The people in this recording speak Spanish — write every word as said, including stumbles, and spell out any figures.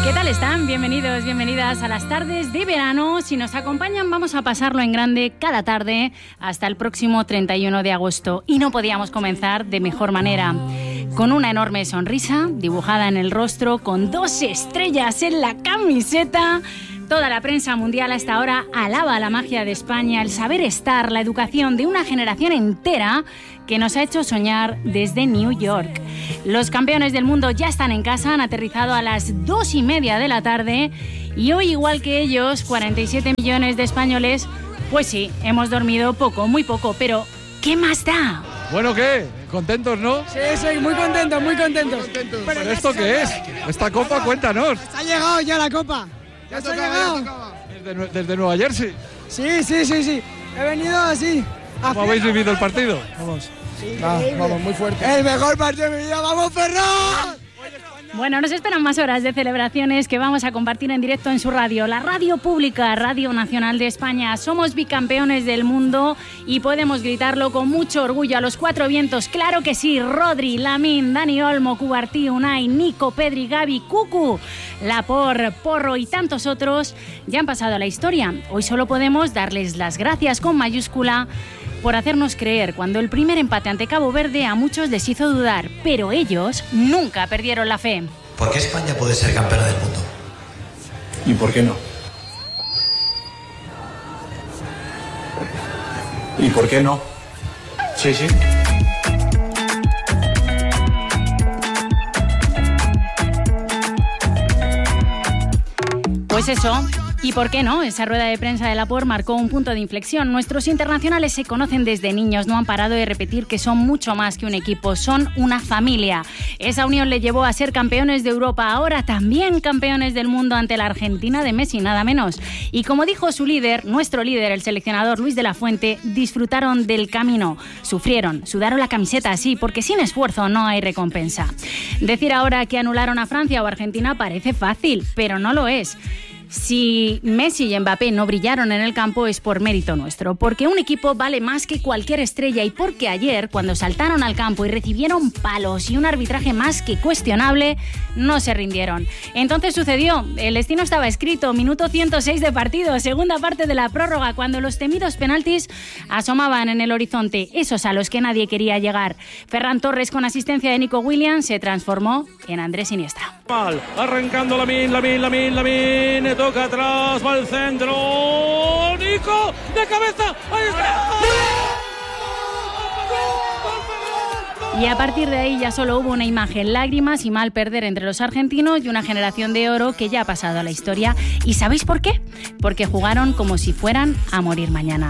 ¿Qué tal están? Bienvenidos, bienvenidas a las tardes de verano. Si nos acompañan, vamos a pasarlo en grande cada tarde hasta el próximo treinta y uno de agosto. Y no podíamos comenzar de mejor manera. Con una enorme sonrisa dibujada en el rostro, con dos estrellas en la camiseta. Toda la prensa mundial hasta ahora alaba la magia de España, el saber estar, la educación de una generación entera que nos ha hecho soñar desde New York. Los campeones del mundo ya están en casa, han aterrizado a las dos y media de la tarde y hoy, igual que ellos, cuarenta y siete millones de españoles, pues sí, hemos dormido poco, muy poco, pero ¿qué más da? Bueno, ¿qué? ¿Contentos, no? Sí, sí, muy contentos, muy contentos. Muy contentos. ¿Pero, ¿Pero esto qué es? Esta copa, cuéntanos. Ha llegado ya la copa. Ya se ha llegado. Desde, desde Nueva Jersey. Sí, sí, sí, sí. He venido así. ¿Cómo habéis vivido el partido? Vamos. Sí, ah, vamos, muy fuerte. El mejor partido de mi vida. ¡Vamos, Ferran! Bueno, nos esperan más horas de celebraciones que vamos a compartir en directo en su radio, la radio pública, Radio Nacional de España. Somos bicampeones del mundo y podemos gritarlo con mucho orgullo a los cuatro vientos. Claro que sí, Rodri, Lamine, Dani Olmo, Cubartí, Unai, Nico, Pedri, Gavi, Cucu, Laporte, Porro y tantos otros ya han pasado a la historia. Hoy solo podemos darles las gracias con mayúscula por hacernos creer cuando el primer empate ante Cabo Verde a muchos les hizo dudar, pero ellos nunca perdieron la fe. ¿Por qué España puede ser campeona del mundo? ¿Y por qué no? ¿Y por qué no? Sí, sí. Pues eso. ¿Y por qué no? Esa rueda de prensa de Laporte marcó un punto de inflexión. Nuestros internacionales se conocen desde niños, no han parado de repetir que son mucho más que un equipo, son una familia. Esa unión le llevó a ser campeones de Europa, ahora también campeones del mundo ante la Argentina de Messi, nada menos. Y como dijo su líder, nuestro líder, el seleccionador Luis de la Fuente, disfrutaron del camino, sufrieron, sudaron la camiseta así, porque sin esfuerzo no hay recompensa. Decir ahora que anularon a Francia o Argentina parece fácil, pero no lo es. Si Messi y Mbappé no brillaron en el campo es por mérito nuestro, porque un equipo vale más que cualquier estrella y porque ayer, cuando saltaron al campo y recibieron palos y un arbitraje más que cuestionable, no se rindieron. Entonces sucedió, el destino estaba escrito, minuto ciento seis de partido, segunda parte de la prórroga, cuando los temidos penaltis asomaban en el horizonte, esos a los que nadie quería llegar. Ferran Torres, con asistencia de Nico Williams, se transformó en Andrés Iniesta. Mal, arrancando Lamine, Lamine, Lamine, Lamine, toca atrás, va al centro, Nico, de cabeza, ahí está. Y a partir de ahí ya solo hubo una imagen, lágrimas y mal perder entre los argentinos y una generación de oro que ya ha pasado a la historia. ¿Y sabéis por qué? Porque jugaron como si fueran a morir mañana.